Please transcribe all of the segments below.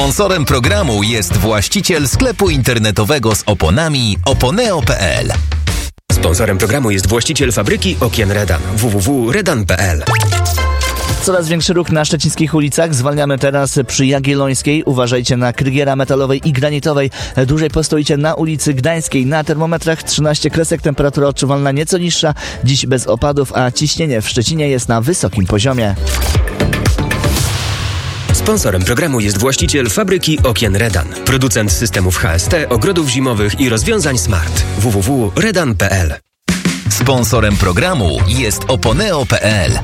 Sponsorem programu jest właściciel sklepu internetowego z oponami oponeo.pl. Sponsorem programu jest właściciel fabryki okien Redan www.redan.pl. Coraz większy ruch na szczecińskich ulicach. Zwalniamy teraz przy Jagiellońskiej. Uważajcie na krygiera metalowej i granitowej. Dłużej postoicie na ulicy Gdańskiej. Na termometrach 13 kresek, temperatura odczuwalna nieco niższa. Dziś bez opadów, a ciśnienie w Szczecinie jest na wysokim poziomie. Sponsorem programu jest właściciel fabryki okien Redan. Producent systemów HST, ogrodów zimowych i rozwiązań smart. www.redan.pl. Sponsorem programu jest oponeo.pl.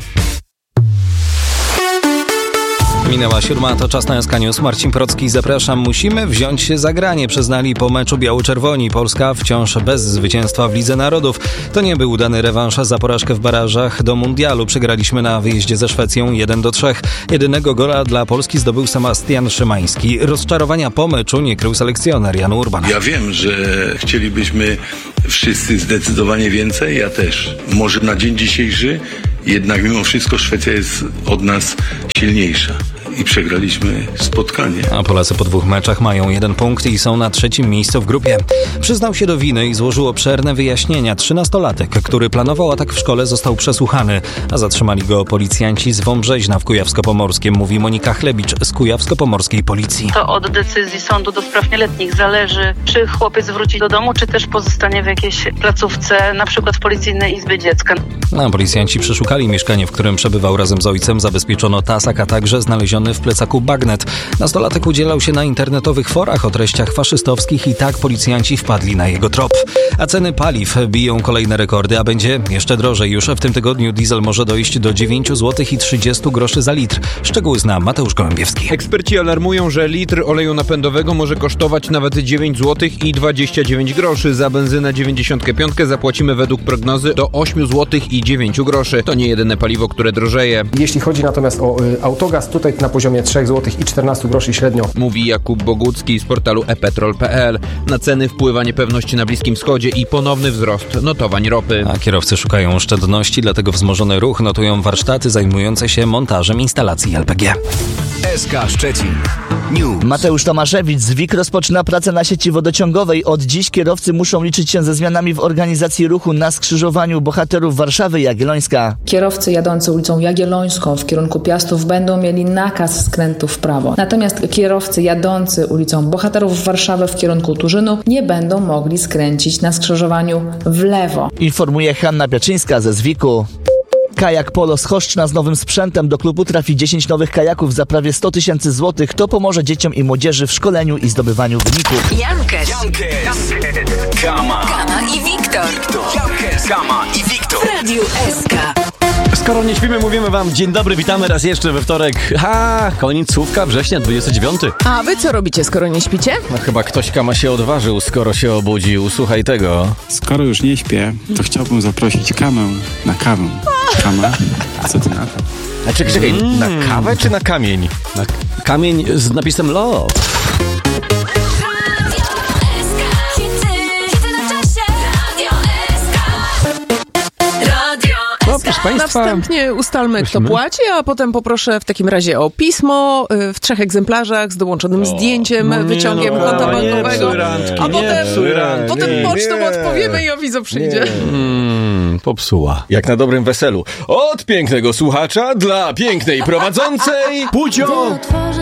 Minęła 7, to czas na SK News. Marcin Procki, zapraszam. Musimy wziąć się za granie, przyznali po meczu biało-czerwoni. Polska wciąż bez zwycięstwa w Lidze Narodów. To nie był udany rewanż za porażkę w barażach do mundialu. Przegraliśmy na wyjeździe ze Szwecją 1-3. Jedynego gola dla Polski zdobył Sebastian Szymański. Rozczarowania po meczu nie krył selekcjoner Jan Urban. Ja wiem, że chcielibyśmy wszyscy zdecydowanie więcej, ja też. Może na dzień dzisiejszy jednak mimo wszystko Szwecja jest od nas silniejsza i przegraliśmy spotkanie. A Polacy po 2 meczach mają 1 punkt i są na 3. miejscu w grupie. Przyznał się do winy i złożył obszerne wyjaśnienia. 13-latek, który planował atak w szkole, został przesłuchany, a zatrzymali go policjanci z Wąbrzeźna w Kujawsko-Pomorskiem, mówi Monika Chlebicz z Kujawsko-Pomorskiej Policji. To od decyzji sądu do spraw nieletnich zależy, czy chłopiec wróci do domu, czy też pozostanie w jakiejś placówce, na przykład w policyjnej izbie dziecka. Policjanci przeszukali mieszkanie, w którym przebywał razem z ojcem. Zabezpieczono tasak, a także znaleziony w plecaku bagnet. Nastolatek udzielał się na internetowych forach o treściach faszystowskich i tak policjanci wpadli na jego trop. A ceny paliw biją kolejne rekordy, a będzie jeszcze drożej. Już w tym tygodniu diesel może dojść do 9,30 zł za litr. Szczegóły zna Mateusz Gołębiewski. Eksperci alarmują, że litr oleju napędowego może kosztować nawet 9,29 zł. Za benzynę 95 zapłacimy według prognozy do 8,09 zł. To nie jedyne paliwo, które drożeje. Jeśli chodzi natomiast o autogaz, tutaj na poziomie 3,14 zł średnio. Mówi Jakub Bogucki z portalu epetrol.pl. Na ceny wpływa niepewność na Bliskim Wschodzie i ponowny wzrost notowań ropy. A kierowcy szukają oszczędności, dlatego wzmożony ruch notują warsztaty zajmujące się montażem instalacji LPG. SK Szczecin News. Mateusz Tomaszewicz z WIK rozpoczyna pracę na sieci wodociągowej. Od dziś kierowcy muszą liczyć się ze zmianami w organizacji ruchu na skrzyżowaniu Bohaterów Warszawy Jagiellońska. Kierowcy jadący ulicą Jagiellońską w kierunku Piastów będą mieli nakaz skrętu w prawo. Natomiast kierowcy jadący ulicą Bohaterów Warszawy w kierunku Turzynu nie będą mogli skręcić na skrzyżowaniu w lewo. Informuje Hanna Piaczyńska ze ZWIK-u. Kajak Polo z Choszczna z nowym sprzętem. Do klubu trafi 10 nowych kajaków za prawie 100 000 złotych. To pomoże dzieciom i młodzieży w szkoleniu i zdobywaniu wyników. Jankes, Kama i Wiktor. Kama i Wiktor. W Radiu SK. Skoro nie śpimy, mówimy wam dzień dobry, witamy raz jeszcze we wtorek. Końcówka września, 29. A wy co robicie, skoro nie śpicie? No chyba ktoś Kama się odważył, skoro się obudził. Słuchaj tego. Skoro już nie śpię, to chciałbym zaprosić Kamę na kawę. Kama, co ty na to? A czekaj, na kawę czy na kamień? Na kamień z napisem love. No, proszę państwa. Na wstępnie ustalmy, kto płaci, a potem poproszę w takim razie o pismo w 3 egzemplarzach z dołączonym zdjęciem, wyciągiem konta bankowego, a potem pocztą odpowiemy i awizo przyjdzie. Popsuła. Jak na dobrym weselu. Od pięknego słuchacza dla pięknej prowadzącej Pucio!